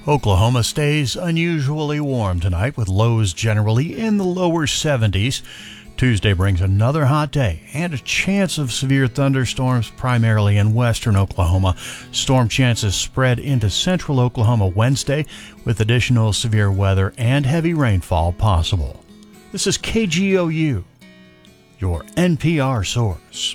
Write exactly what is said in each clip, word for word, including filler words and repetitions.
Oklahoma stays unusually warm tonight with lows generally in the lower seventies. Tuesday brings another hot day and a chance of severe thunderstorms primarily in western Oklahoma. Storm chances spread into central Oklahoma Wednesday with additional severe weather and heavy rainfall possible. This is K G O U, your N P R source.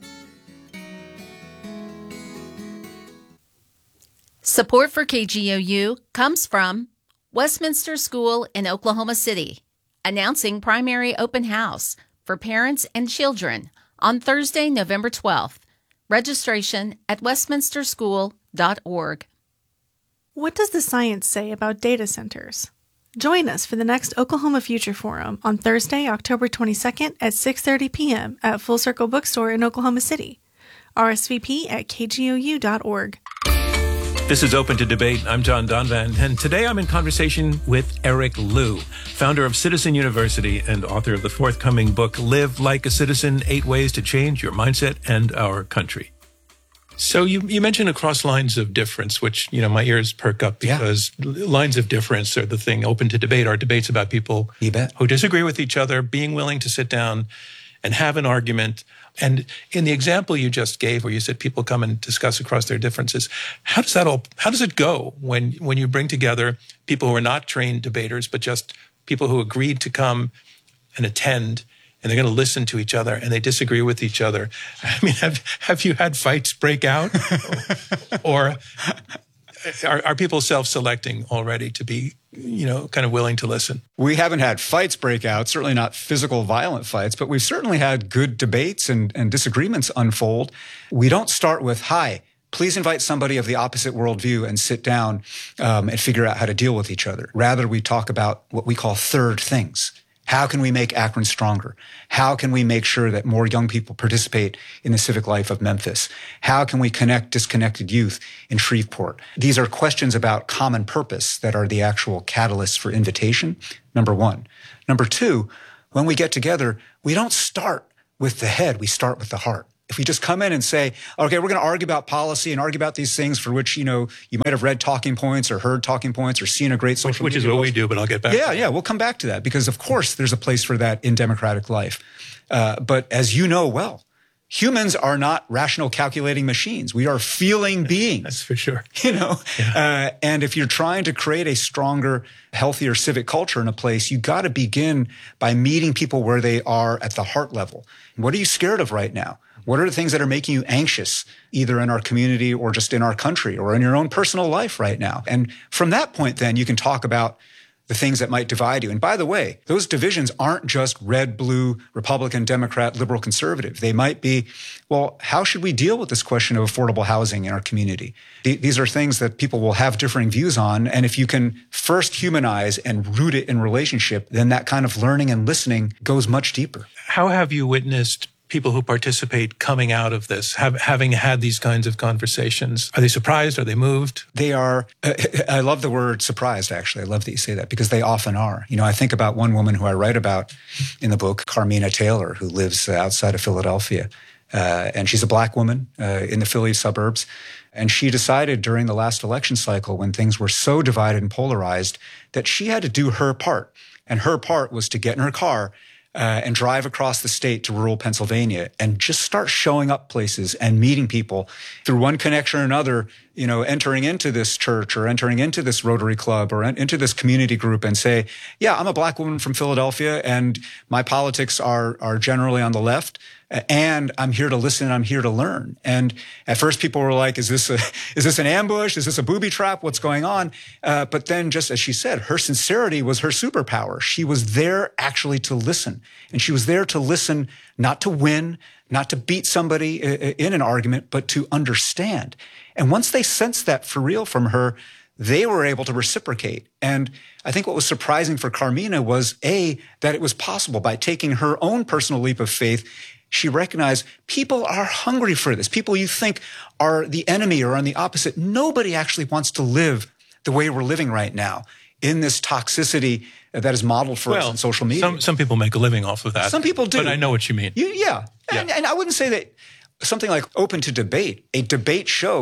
Support for K G O U comes from Westminster School in Oklahoma City, announcing primary open house for parents and children on Thursday, November twelfth. Registration at westminster school dot org. What does the science say about data centers? Join us for the next Oklahoma Future Forum on Thursday, October twenty-second at six thirty p.m. at Full Circle Bookstore in Oklahoma City. R S V P at k g o u dot org. This is Open to Debate. I'm John Donvan, and today I'm in conversation with Eric Liu, founder of Citizen University and author of the forthcoming book, Live Like a Citizen, Eight Ways to Change Your Mindset and Our Country. So you, you mentioned across lines of difference, which, you know, my ears perk up because yeah. lines of difference are the thing. Open to Debate are debates about people you bet. who disagree with each other, being willing to sit down and have an argument. And in the example you just gave, where you said people come and discuss across their differences, how does that all, how does it go when, when you bring together people who are not trained debaters, but just people who agreed to come and attend, and they're going to listen to each other, and they disagree with each other? I mean, have, have you had fights break out? Or are, are people self-selecting already to be, you know, kind of willing to listen? We haven't had fights break out, certainly not physical violent fights, but we've certainly had good debates and, and disagreements unfold. We don't start with, hi, please invite somebody of the opposite worldview and sit down um, and figure out how to deal with each other. Rather, we talk about what we call third things. How can we make Akron stronger? How can we make sure that more young people participate in the civic life of Memphis? How can we connect disconnected youth in Shreveport? These are questions about common purpose that are the actual catalysts for invitation, number one. Number two, when we get together, we don't start with the head, we start with the heart. If we just come in and say, okay, we're going to argue about policy and argue about these things for which, you know, you might have read talking points or heard talking points or seen a great social Which, which media is what post. we do, but I'll get back yeah, to that. Yeah, we'll come back to that because, of course, there's a place for that in democratic life. Uh, but as you know well, humans are not rational calculating machines. We are feeling beings. That's for sure. You know, yeah. uh, and if you're trying to create a stronger, healthier civic culture in a place, you got to begin by meeting people where they are at the heart level. What are you scared of right now? What are the things that are making you anxious, either in our community or just in our country or in your own personal life right now? And from that point, then, you can talk about the things that might divide you. And by the way, those divisions aren't just red, blue, Republican, Democrat, liberal, conservative. They might be, well, how should we deal with this question of affordable housing in our community? These are things that people will have differing views on. And if you can first humanize and root it in relationship, then that kind of learning and listening goes much deeper. How have you witnessed people who participate coming out of this, have, having had these kinds of conversations? Are they surprised? Are they moved? They are. Uh, I love the word surprised, actually. I love that you say that because they often are. You know, I think about one woman who I write about in the book, Carmina Taylor, who lives uh, outside of Philadelphia. Uh, and she's a black woman uh, in the Philly suburbs. And she decided during the last election cycle, when things were so divided and polarized, that she had to do her part. And her part was to get in her car Uh, and drive across the state to rural Pennsylvania and just start showing up places and meeting people through one connection or another, you know, entering into this church or entering into this Rotary Club or en- into this community group and say, yeah, I'm a black woman from Philadelphia and my politics are, are generally on the left. And I'm here to listen. I'm here to learn. And at first, people were like, "Is this a is this an ambush? Is this a booby trap? What's going on?" Uh, but then, just as she said, her sincerity was her superpower. She was there actually to listen, and she was there to listen, not to win, not to beat somebody in an argument, but to understand. And once they sensed that for real from her, they were able to reciprocate. And I think what was surprising for Carmina was a that it was possible by taking her own personal leap of faith. She recognized people are hungry for this. People you think are the enemy or on the opposite. Nobody actually wants to live the way we're living right now in this toxicity that is modeled for well, us on social media. Some, some people make a living off of that. Some people do. But I know what you mean. You, yeah. yeah. And, and I wouldn't say that something like Open to Debate, a debate show,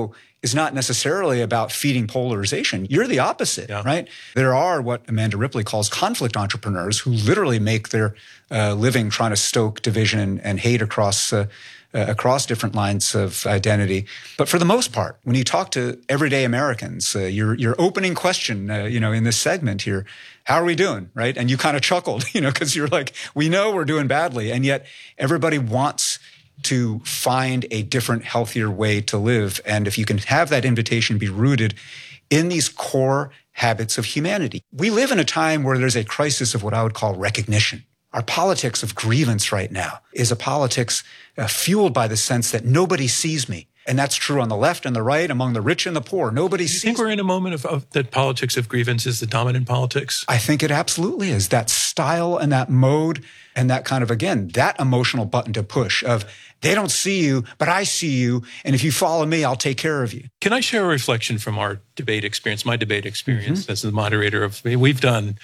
is not necessarily about feeding polarization. You're the opposite, yeah. right? There are what Amanda Ripley calls conflict entrepreneurs who literally make their uh, living trying to stoke division and, and hate across uh, uh, across different lines of identity. But for the most part, when you talk to everyday Americans, uh, your your opening question, uh, you know, in this segment here, how are we doing, right? And you kind of chuckled, you know, because you're like, we know we're doing badly, and yet everybody wants to find a different, healthier way to live. And if you can have that invitation be rooted in these core habits of humanity. We live in a time where there's a crisis of what I would call recognition. Our politics of grievance right now is a politics uh, fueled by the sense that nobody sees me. And that's true on the left and the right, among the rich and the poor. Nobody Do you sees think we're in a moment of, of that politics of grievance is the dominant politics? I think it absolutely is. That style and that mode and that kind of, again, that emotional button to push of they don't see you, but I see you. And if you follow me, I'll take care of you. Can I share a reflection from our debate experience, my debate experience Mm-hmm. as the moderator of, we've done,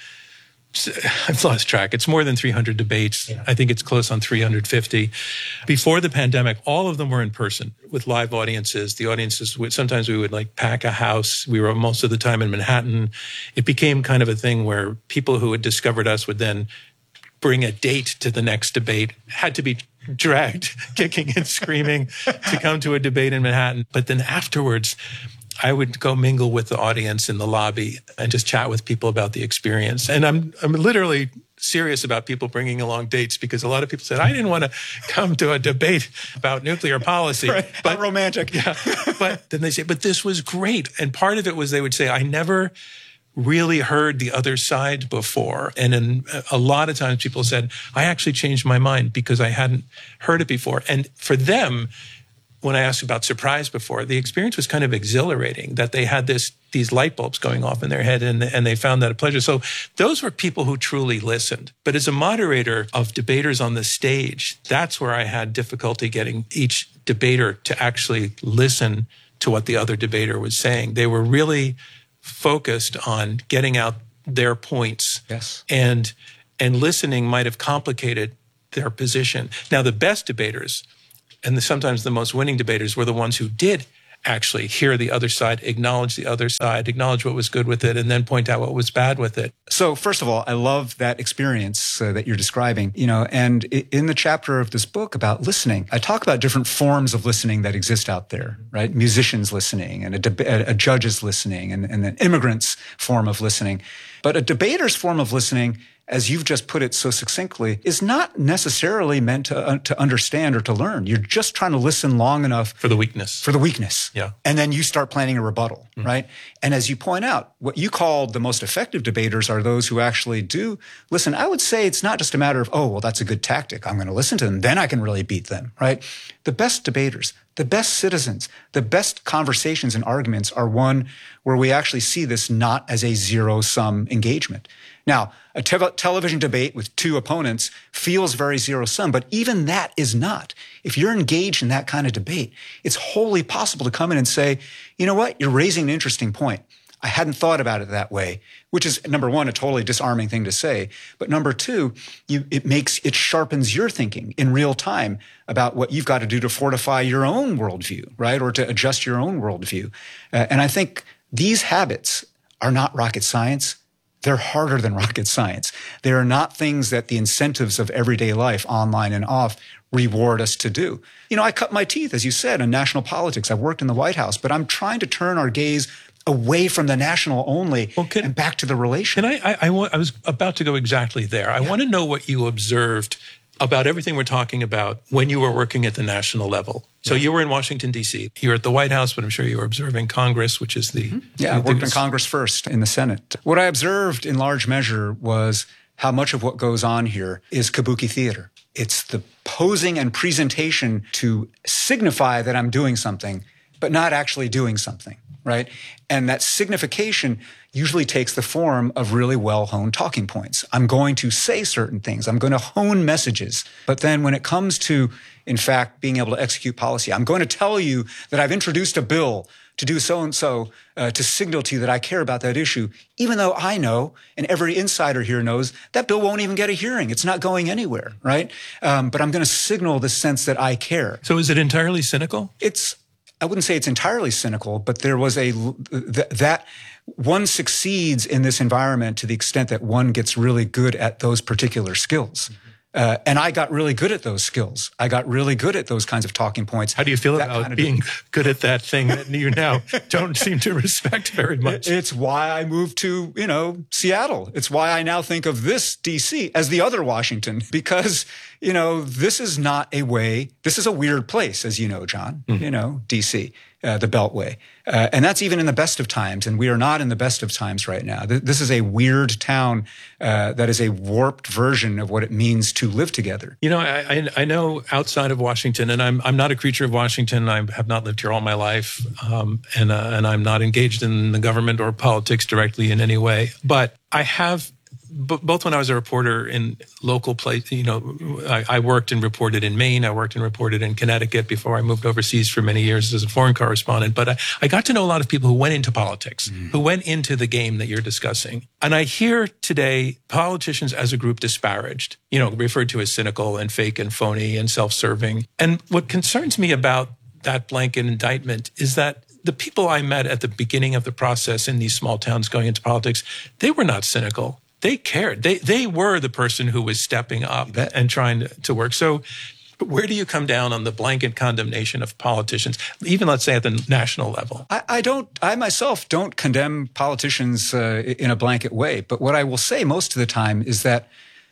I've lost track. It's more than three hundred debates. Yeah. I think it's close on three hundred fifty. Before the pandemic, all of them were in person with live audiences. The audiences, would, sometimes we would like pack a house. We were most of the time in Manhattan. It became kind of a thing where people who had discovered us would then bring a date to the next debate, had to be dragged, kicking and screaming to come to a debate in Manhattan. But then afterwards, I would go mingle with the audience in the lobby and just chat with people about the experience. And I'm I'm literally serious about people bringing along dates because a lot of people said, I didn't want to come to a debate about nuclear policy. Right. But How romantic. Yeah. But then they say, but this was great. And part of it was they would say, I never really heard the other side before. And in a lot of times people said, I actually changed my mind because I hadn't heard it before. And for them, when I asked about surprise before, the experience was kind of exhilarating that they had this these light bulbs going off in their head and, and they found that a pleasure. So those were people who truly listened. But as a moderator of debaters on the stage, that's where I had difficulty getting each debater to actually listen to what the other debater was saying. They were really focused on getting out their points. Yes. And and listening might have complicated their position. Now, the best debaters and the, sometimes the most winning debaters were the ones who did actually hear the other side, acknowledge the other side, acknowledge what was good with it, and then point out what was bad with it. So first of all, I love that experience uh, that you're describing, you know, and in the chapter of this book about listening, I talk about different forms of listening that exist out there, right? Musicians listening and a, deb- a judge's listening and, and an immigrant's form of listening. But a debater's form of listening, as you've just put it so succinctly, is not necessarily meant to, uh, to understand or to learn. You're just trying to listen long enough For the weakness. for the weakness. Yeah. And then you start planning a rebuttal, Mm-hmm. right? And as you point out, what you called the most effective debaters are those who actually do listen. I would say it's not just a matter of, oh, well, that's a good tactic. I'm going to listen to them. Then I can really beat them, right? The best debaters, the best citizens, the best conversations and arguments are one where we actually see this not as a zero-sum engagement. Now, a te- television debate with two opponents feels very zero-sum, but even that is not. If you're engaged in that kind of debate, it's wholly possible to come in and say, you know what, you're raising an interesting point. I hadn't thought about it that way, which is, number one, a totally disarming thing to say. But number two, you, it makes, it sharpens your thinking in real time about what you've got to do to fortify your own worldview, right? Or to adjust your own worldview. Uh, and I think these habits are not rocket science. They're harder than rocket science. They are not things that the incentives of everyday life, online and off, reward us to do. You know, I cut my teeth, as you said, in national politics. I've worked in the White House, but I'm trying to turn our gaze away from the national only Well, can- and back to the relation. And I, I, I, wa- I was about to go exactly there. I want to know what you observed about everything we're talking about when you were working at the national level. So you were in Washington, D C. You were at the White House, but I'm sure you were observing Congress, which is the... Yeah, I the- worked in Congress first, in the Senate. What I observed in large measure was how much of what goes on here is kabuki theater. It's the posing and presentation to signify that I'm doing something, but not actually doing something, right? And that signification usually takes the form of really well-honed talking points. I'm going to say certain things. I'm going to hone messages. But then when it comes to, in fact, being able to execute policy, I'm going to tell you that I've introduced a bill to do so-and-so uh, to signal to you that I care about that issue, even though I know, and every insider here knows, that bill won't even get a hearing. It's not going anywhere, right? Um, but I'm going to signal the sense that I care. So is it entirely cynical? It's I wouldn't say it's entirely cynical, but there was a, th- that one succeeds in this environment to the extent that one gets really good at those particular skills. Mm-hmm. Uh, and I got really good at those skills. I got really good at those kinds of talking points. How do you feel that about kind of being thing. good at that thing that you now don't seem to respect very much? It's why I moved to, you know, Seattle. It's why I now think of this D C as the other Washington, because, you know, this is not a way, this is a weird place, as you know, John, mm-hmm. you know, D C, uh, the Beltway. Uh, and that's even in the best of times. And we are not in the best of times right now. Th- this is a weird town uh, that is a warped version of what it means to live together. You know, I, I, I know outside of Washington, and I'm I'm not a creature of Washington. I have not lived here all my life, um, and uh, and I'm not engaged in the government or politics directly in any way. But I have. Both when I was a reporter in local place, you know, I, I worked and reported in Maine. I worked and reported in Connecticut before I moved overseas for many years as a foreign correspondent. But I, I got to know a lot of people who went into politics, mm. who went into the game that you're discussing. And I hear today politicians as a group disparaged, you know, referred to as cynical and fake and phony and self-serving. And what concerns me about that blanket indictment is that the people I met at the beginning of the process in these small towns going into politics, they were not cynical. They cared. They they were the person who was stepping up and trying to, to work. So where do you come down on the blanket condemnation of politicians, even let's say at the national level? I, I don't, I myself don't condemn politicians uh, in a blanket way. But what I will say most of the time is that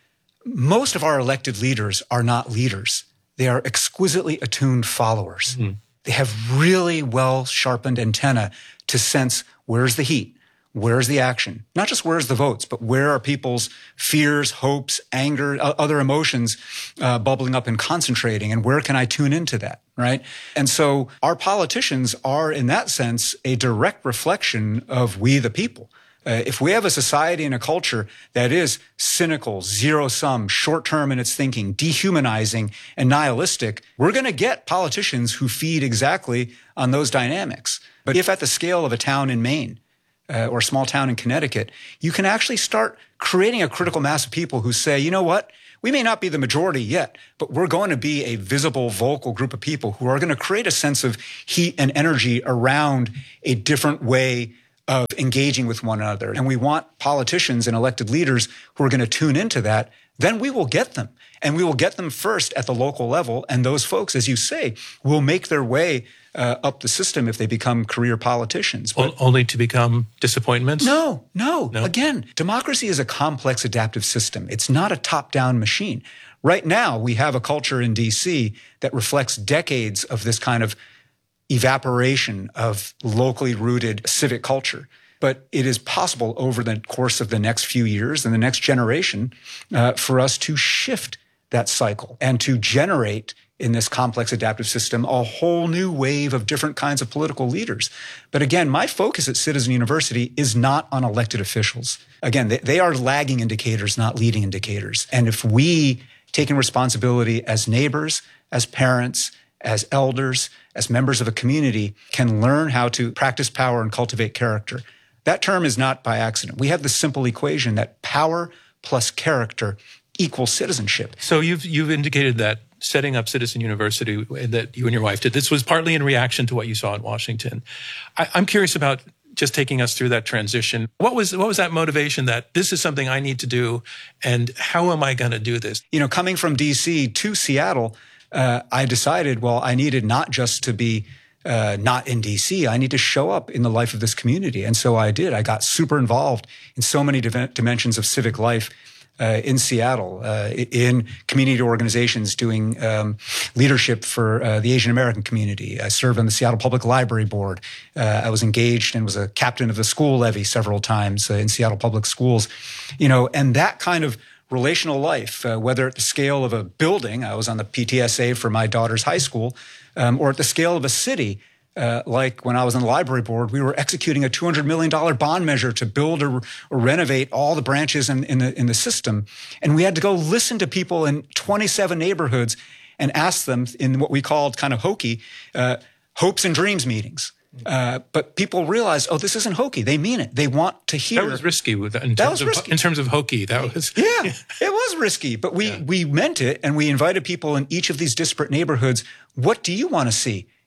most of our elected leaders are not leaders. They are exquisitely attuned followers. Mm. They have really well sharpened antenna to sense where's the heat. Where's the action? Not just where's the votes, but where are people's fears, hopes, anger, other emotions uh, bubbling up and concentrating, and where can I tune into that, right? And so our politicians are, in that sense, a direct reflection of we the people. Uh, if we have a society and a culture that is cynical, zero-sum, short-term in its thinking, dehumanizing, and nihilistic, we're going to get politicians who feed exactly on those dynamics. But if at the scale of a town in Maine, Uh, or a small town in Connecticut, you can actually start creating a critical mass of people who say, you know what, we may not be the majority yet, but we're going to be a visible, vocal group of people who are going to create a sense of heat and energy around a different way of engaging with one another. And we want politicians and elected leaders who are going to tune into that. Then we will get them. And we will get them first at the local level. And those folks, as you say, will make their way uh, up the system if they become career politicians. But only to become disappointments? No, no, no. Again, democracy is a complex adaptive system. It's not a top-down machine. Right now, we have a culture in D C that reflects decades of this kind of evaporation of locally rooted civic culture. But it is possible over the course of the next few years and the next generation uh, for us to shift that cycle and to generate in this complex adaptive system a whole new wave of different kinds of political leaders. But again, my focus at Citizen University is not on elected officials. Again, they, they are lagging indicators, not leading indicators. And if we, taking responsibility as neighbors, as parents, as elders, as members of a community, can learn how to practice power and cultivate character. That term is not by accident. We have the simple equation that power plus character equals citizenship. So you've you've indicated that setting up Citizen University that you and your wife did, this was partly in reaction to what you saw in Washington. I, I'm curious about just taking us through that transition. What was what was that motivation that this is something I need to do, and how am I going to do this? You know, coming from D C to Seattle, uh, I decided, well, I needed not just to be Uh, not in D C. I need to show up in the life of this community. And so I did. I got super involved in so many div- dimensions of civic life uh, in Seattle, uh, in community organizations doing um, leadership for uh, the Asian American community. I served on the Seattle Public Library Board. Uh, I was engaged and was a captain of the school levy several times uh, in Seattle Public Schools. You know, and that kind of relational life, uh, whether at the scale of a building, I was on the P T S A for my daughter's high school, Um, or at the scale of a city, uh, like when I was on the library board, we were executing a two hundred million dollars bond measure to build or, or renovate all the branches in, in, the, in the system. And we had to go listen to people in twenty-seven neighborhoods and ask them in what we called kind of hokey, uh, hopes and dreams meetings. Uh, but people realized, oh, this isn't hokey. They mean it. They want to hear. That was risky. With in, that terms was of, risky. in terms of hokey. That was yeah, it was risky. But we, yeah. we meant it, and we invited people in each of these disparate neighborhoods. What do you want to see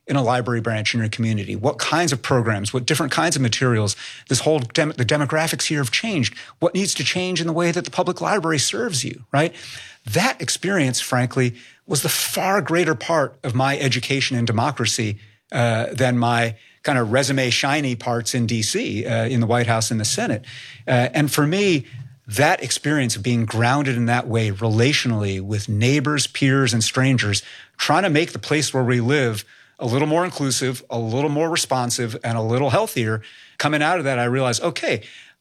in a library branch in your community? What kinds of programs, what different kinds of materials? This whole, dem- the demographics here have changed. What needs to change in the way that the public library serves you, right? That experience, frankly, was the far greater part of my education in democracy uh, than my kind of resume shiny parts in D C, uh, in the White House and the Senate. Uh, and for me, that experience of being grounded in that way relationally with neighbors, peers, and strangers, trying to make the place where we live a little more inclusive, a little more responsive, and a little healthier. Coming out of that, I realized, okay,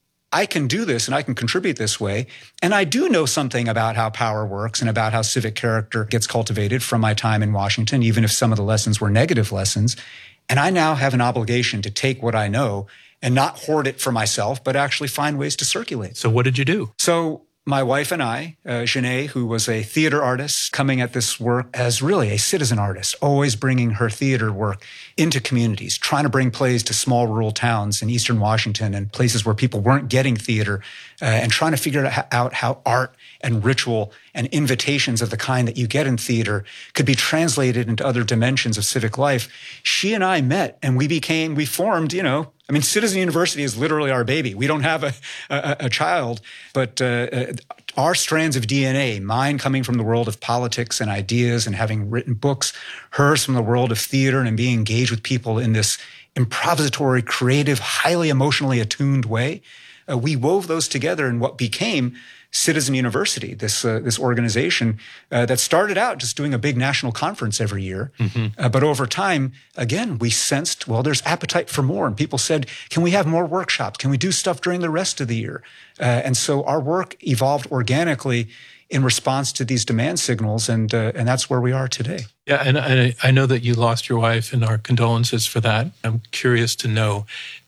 I can do this and I can contribute this way. And I do know something about how power works and about how civic character gets cultivated from my time in Washington, even if some of the lessons were negative lessons. And I now have an obligation to take what I know and not hoard it for myself, but actually find ways to circulate. So what did you do? So my wife and I, uh, Janae, who was a theater artist coming at this work as really a citizen artist, always bringing her theater work into communities, trying to bring plays to small rural towns in Eastern Washington and places where people weren't getting theater, uh, and trying to figure out how art and ritual and invitations of the kind that you get in theater could be translated into other dimensions of civic life. She and I met and we became, we formed, you know, I mean, Citizen University is literally our baby. We don't have a, a, a child, but uh, our strands of D N A, mine coming from the world of politics and ideas and having written books, hers from the world of theater and being engaged with people in this improvisatory, creative, highly emotionally attuned way. Uh, we wove those together in what became Citizen University, this uh, this organization uh, that started out just doing a big national conference every year. Mm-hmm. Uh, but over time, again, we sensed, well, there's appetite for more. And people said, can we have more workshops? Can we do stuff during the rest of the year? Uh, and so our work evolved organically in response to these demand signals. And uh, and that's where we are today. Yeah, and I, I know that you lost your wife, and our condolences for that. I'm curious to know,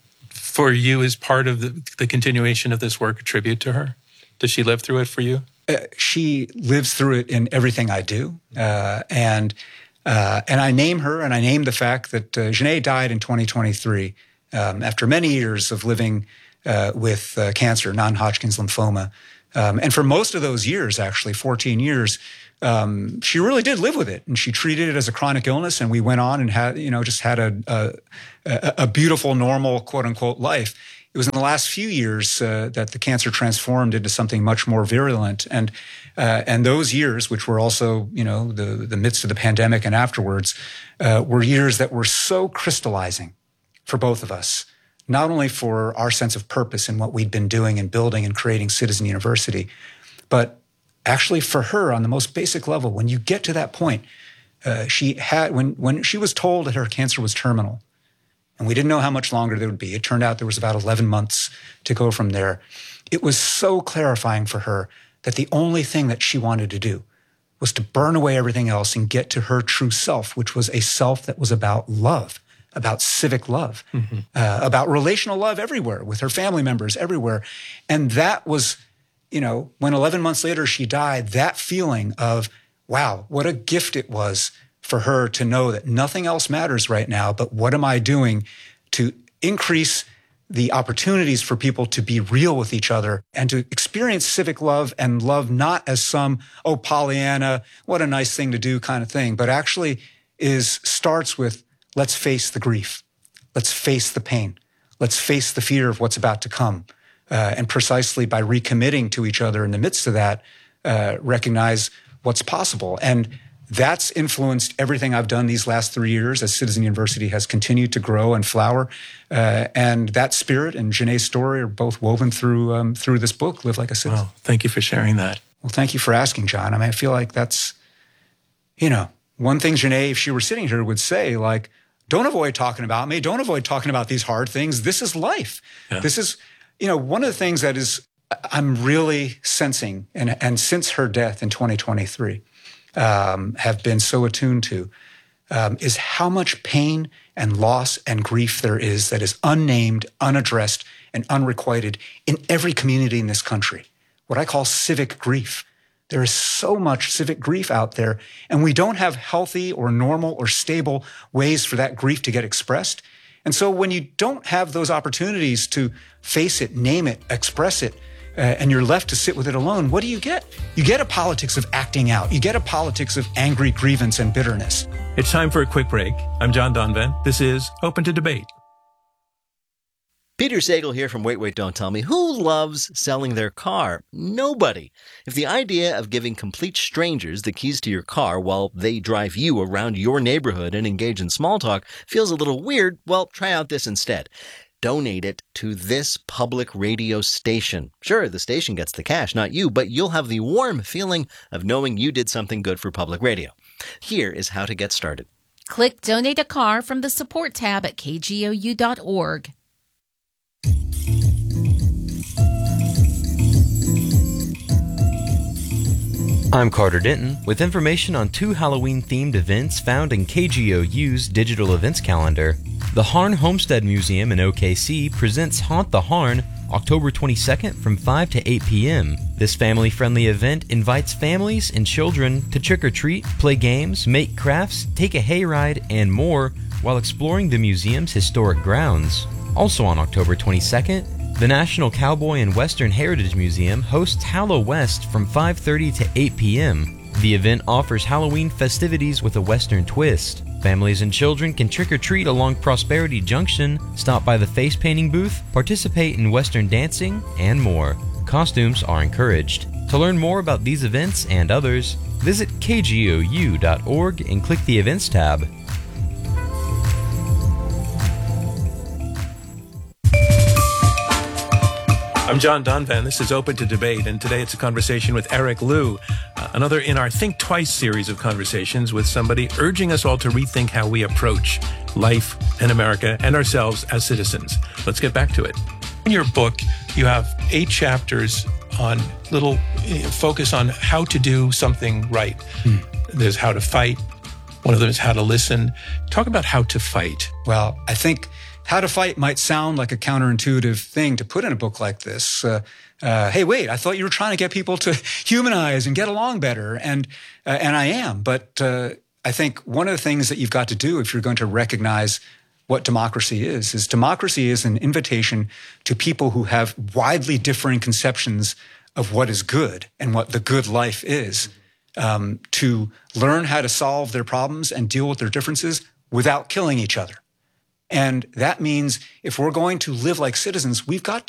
for you, is part of the, the continuation of this work a tribute to her? Does she live through it for you? Uh, she lives through it in everything I do. Uh, and uh, and I name her, and I name the fact that uh, Janae died in twenty twenty-three um, after many years of living uh, with uh, cancer, non-Hodgkin's lymphoma. Um, and for most of those years, actually, fourteen years, um, she really did live with it. And she treated it as a chronic illness. And we went on and had, you know, just had a, a, a beautiful, normal, quote unquote, life. It was in the last few years uh, that the cancer transformed into something much more virulent, and uh, and those years, which were also, you know, the the midst of the pandemic and afterwards, uh, were years that were so crystallizing for both of us. Not only for our sense of purpose in what we'd been doing and building and creating Citizen University, but actually for her on the most basic level. When you get to that point, uh, she had when when she was told that her cancer was terminal. And we didn't know how much longer there would be. It turned out there was about eleven months to go from there. It was so clarifying for her that the only thing that she wanted to do was to burn away everything else and get to her true self, which was a self that was about love, about civic love, mm-hmm. uh, about relational love everywhere, with her family members everywhere. And that was, you know, when eleven months later she died, that feeling of, wow, what a gift it was for her to know that nothing else matters right now, but what am I doing to increase the opportunities for people to be real with each other and to experience civic love, and love not as some, oh, Pollyanna, what a nice thing to do kind of thing, but actually is starts with, let's face the grief. Let's face the pain. Let's face the fear of what's about to come. Uh, and precisely by recommitting to each other in the midst of that, uh, recognize what's possible. And that's influenced everything I've done these last three years as Citizen University has continued to grow and flower. Uh, and that spirit and Janae's story are both woven through um, through this book, Live Like a Citizen. Well, thank you for sharing that. Well, thank you for asking, John. I mean, I feel like that's, you know, one thing Janae, if she were sitting here, would say, like, don't avoid talking about me. Don't avoid talking about these hard things. This is life. Yeah. This is, you know, one of the things that is I'm really sensing, and, and since her death in twenty twenty-three, Um, have been so attuned to, um, is how much pain and loss and grief there is that is unnamed, unaddressed, and unrequited in every community in this country. What I call civic grief. There is so much civic grief out there, and we don't have healthy or normal or stable ways for that grief to get expressed. And so when you don't have those opportunities to face it, name it, express it, uh, and you're left to sit with it alone, what do you get? You get a politics of acting out. You get a politics of angry grievance and bitterness. It's time for a quick break. I'm John Donvan. This is Open to Debate. Peter Sagal here from Wait, Wait, Don't Tell Me. Who loves selling their car? Nobody. If the idea of giving complete strangers the keys to your car while they drive you around your neighborhood and engage in small talk feels a little weird, well, try out this instead. Donate it to this public radio station. Sure, the station gets the cash, not you, but you'll have the warm feeling of knowing you did something good for public radio. Here is how to get started. Click Donate a Car from the support tab at k g o u dot org. I'm Carter Denton with information on two Halloween-themed events found in K G O U's digital events calendar. The Harn Homestead Museum in O K C presents Haunt the Harn October twenty-second from five to eight p.m. This family-friendly event invites families and children to trick-or-treat, play games, make crafts, take a hayride, and more while exploring the museum's historic grounds. Also on October twenty-second, the National Cowboy and Western Heritage Museum hosts Hallow West from five thirty to eight p.m. The event offers Halloween festivities with a Western twist. Families and children can trick-or-treat along Prosperity Junction, stop by the face painting booth, participate in Western dancing, and more. Costumes are encouraged. To learn more about these events and others, visit k g o u dot org and click the Events tab. I'm John Donvan. This is Open to Debate, and today it's a conversation with Eric Liu, uh, another in our Think Twice series of conversations with somebody urging us all to rethink how we approach life in America and ourselves as citizens. Let's get back to it. In your book, you have eight chapters on little uh, focus on how to do something right. Hmm. There's how to fight. One of them is how to listen. Talk about how to fight. Well, I think how to fight might sound like a counterintuitive thing to put in a book like this. Uh, uh, hey, wait, I thought you were trying to get people to humanize and get along better, and uh, and I am. But uh, I think one of the things that you've got to do if you're going to recognize what democracy is, is democracy is an invitation to people who have widely differing conceptions of what is good and what the good life is, um, to learn how to solve their problems and deal with their differences without killing each other. And that means if we're going to live like citizens, we've got